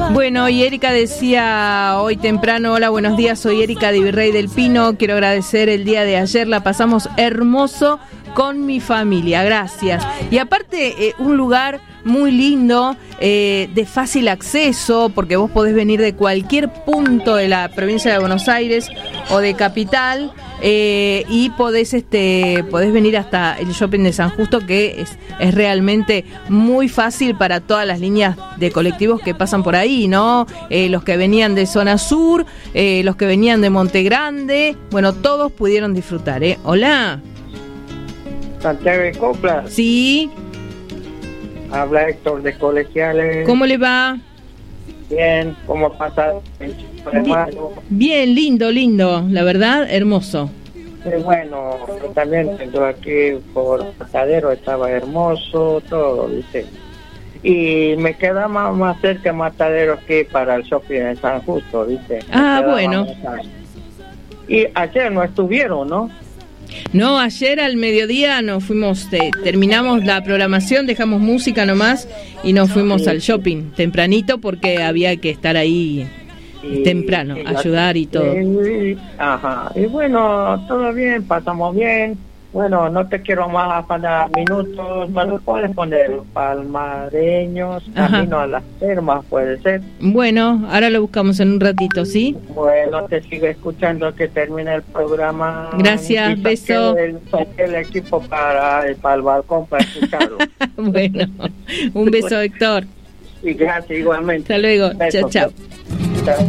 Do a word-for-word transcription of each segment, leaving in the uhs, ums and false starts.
Bueno, y Erika decía hoy temprano, hola, buenos días, soy Erika de Virrey del Pino, quiero agradecer el día de ayer, la pasamos hermoso con mi familia, gracias. Y aparte, eh, un lugar muy lindo, eh, de fácil acceso, porque vos podés venir de cualquier punto de la provincia de Buenos Aires o de Capital, eh, y podés este podés venir hasta el shopping de San Justo, que es, es realmente muy fácil para todas las líneas de colectivos que pasan por ahí, ¿no? Eh, los que venían de zona sur, eh, los que venían de Monte Grande, bueno, todos pudieron disfrutar, ¿eh? Hola. Santiago de Copla. Sí. Habla Héctor de Colegiales. ¿Cómo le va? Bien, ¿cómo pasa? Bien, bien, lindo, lindo, la verdad, hermoso. Sí, bueno, yo también tengo aquí por Matadero, estaba hermoso, todo, ¿viste? Y me queda más, más cerca Matadero que para el shopping de San Justo, ¿viste? Ah, bueno. Y ayer no estuvieron, ¿no? No, ayer al mediodía nos fuimos, eh, terminamos la programación, dejamos música nomás y nos fuimos sí. al shopping tempranito porque había que estar ahí y, temprano, y ayudar y todo. Y, ajá, y bueno, todo bien, pasamos bien. Bueno, no te quiero más afanar minutos, bueno, puedes poner palmareños, camino a las termas, puede ser. Bueno, ahora lo buscamos en un ratito, ¿sí? Bueno, te sigo escuchando que termine el programa. Gracias, beso. El, el equipo para, para el balcón para escucharlo. Bueno, un beso, Héctor. Y gracias igualmente. Hasta luego, chao, chao. Chao.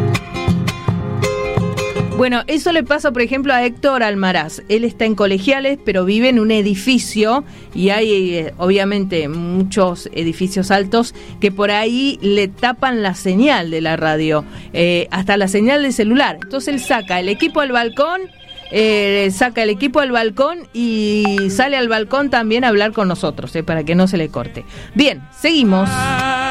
Bueno, eso le pasa, por ejemplo, a Héctor Almaraz. Él está en Colegiales, pero vive en un edificio y hay, eh, obviamente, muchos edificios altos que por ahí le tapan la señal de la radio, eh, hasta la señal del celular. Entonces él saca el equipo al balcón, eh, saca el equipo al balcón y sale al balcón también a hablar con nosotros, eh, para que no se le corte. Bien, seguimos.